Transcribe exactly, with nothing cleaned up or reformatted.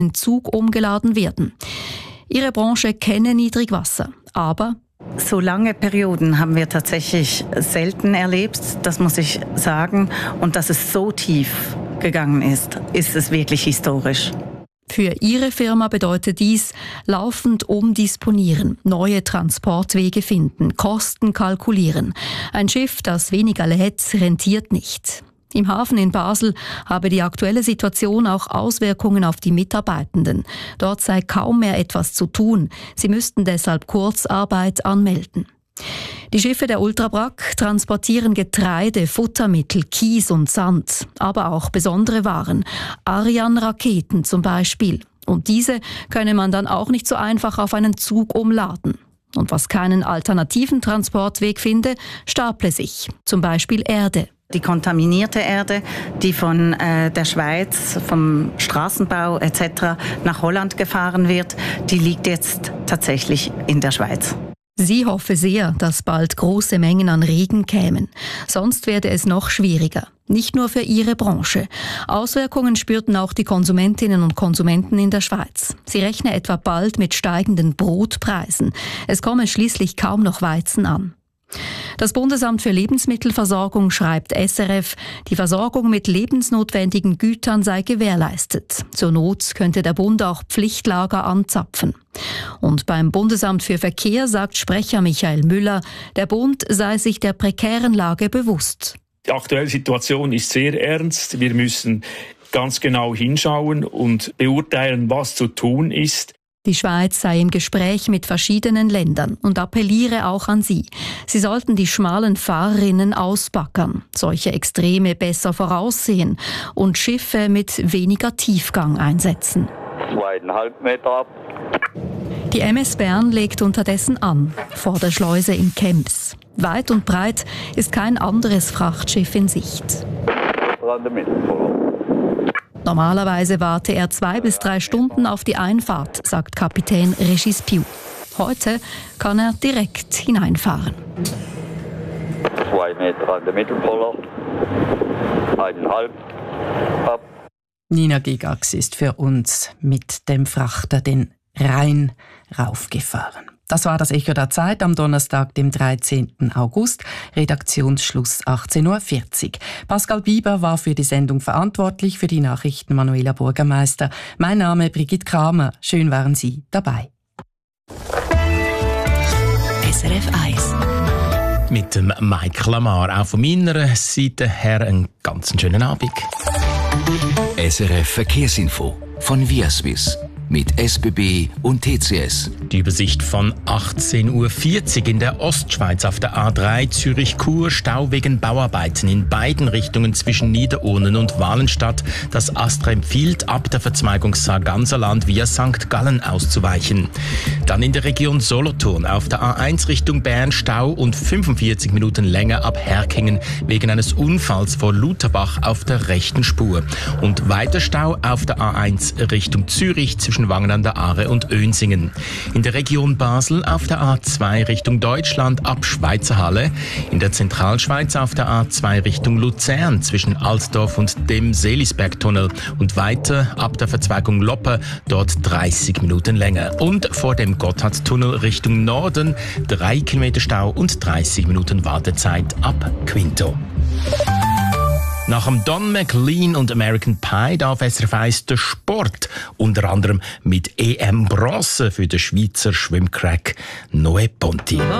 in Zug umgeladen werden. Ihre Branche kenne Niedrigwasser, aber so lange Perioden haben wir tatsächlich selten erlebt, das muss ich sagen. Und dass es so tief gegangen ist, ist es wirklich historisch. Für Ihre Firma bedeutet dies laufend umdisponieren, neue Transportwege finden, Kosten kalkulieren. Ein Schiff, das weniger lädt, rentiert nicht. Im Hafen in Basel habe die aktuelle Situation auch Auswirkungen auf die Mitarbeitenden. Dort sei kaum mehr etwas zu tun. Sie müssten deshalb Kurzarbeit anmelden. Die Schiffe der Ultrabrak transportieren Getreide, Futtermittel, Kies und Sand, aber auch besondere Waren, Ariane-Raketen zum Beispiel. Und diese könne man dann auch nicht so einfach auf einen Zug umladen. Und was keinen alternativen Transportweg finde, staple sich, zum Beispiel Erde. Die kontaminierte Erde, die von äh, der Schweiz, vom Straßenbau et cetera nach Holland gefahren wird, die liegt jetzt tatsächlich in der Schweiz. Sie hoffe sehr, dass bald große Mengen an Regen kämen. Sonst werde es noch schwieriger. Nicht nur für ihre Branche. Auswirkungen spürten auch die Konsumentinnen und Konsumenten in der Schweiz. Sie rechnen etwa bald mit steigenden Brotpreisen. Es komme schließlich kaum noch Weizen an. Das Bundesamt für Lebensmittelversorgung schreibt S R F, die Versorgung mit lebensnotwendigen Gütern sei gewährleistet. Zur Not könnte der Bund auch Pflichtlager anzapfen. Und beim Bundesamt für Verkehr sagt Sprecher Michael Müller, der Bund sei sich der prekären Lage bewusst. Die aktuelle Situation ist sehr ernst. Wir müssen ganz genau hinschauen und beurteilen, was zu tun ist. Die Schweiz sei im Gespräch mit verschiedenen Ländern und appelliere auch an sie. Sie sollten die schmalen Fahrrinnen ausbaggern, solche Extreme besser voraussehen und Schiffe mit weniger Tiefgang einsetzen. Zweieinhalb Meter ab. Die M S Bern legt unterdessen an, vor der Schleuse in Kems. Weit und breit ist kein anderes Frachtschiff in Sicht. Normalerweise warte er zwei bis drei Stunden auf die Einfahrt, sagt Kapitän Régis Piu. Heute kann er direkt hineinfahren. Zwei Meter an der Mittelpoller, eineinhalb ab. Nina Gigax ist für uns mit dem Frachter den Rhein raufgefahren. Das war das Echo der Zeit am Donnerstag, dem dreizehnten August. Redaktionsschluss achtzehn Uhr vierzig. Pascal Bieber war für die Sendung verantwortlich, für die Nachrichten Manuela Burgermeister. Mein Name Brigitte Kramer. Schön waren Sie dabei. S R F eins. Mit dem Mike Lamar. Auch von meiner Seite her einen ganz schönen Abend. S R F Verkehrsinfo von Viaswiss. Mit S B B und T C S. Die Übersicht von achtzehn Uhr vierzig in der Ostschweiz auf der A drei Zürich-Chur. Stau wegen Bauarbeiten in beiden Richtungen zwischen Niederurnen und Walenstadt. Das ASTRA empfiehlt, ab der Verzweigung Sarganserland via Sankt Gallen auszuweichen. Dann in der Region Solothurn auf der A eins Richtung Bern Stau und fünfundvierzig Minuten länger ab Herkingen wegen eines Unfalls vor Lutherbach auf der rechten Spur. Und weiter Stau auf der A eins Richtung Zürich zwischen Wangen an der Aare und Önsingen. In der Region Basel auf der A zwei Richtung Deutschland ab Schweizerhalle. In der Zentralschweiz auf der A zwei Richtung Luzern zwischen Altdorf und dem Seelisbergtunnel. Und weiter ab der Verzweigung Loppe, dort dreißig Minuten länger. Und vor dem Gotthardtunnel Richtung Norden drei Kilometer Stau und dreißig Minuten Wartezeit ab Quinto. Nach dem Don McLean und American Pie darf S R F eins der Sport, unter anderem mit E M-Bronze für den Schweizer Schwimmcrack Noe Ponti.